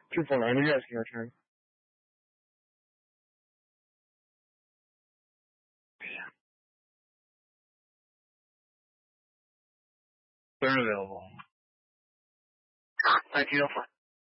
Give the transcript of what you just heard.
249, you're asking your turn. Third available. 1904.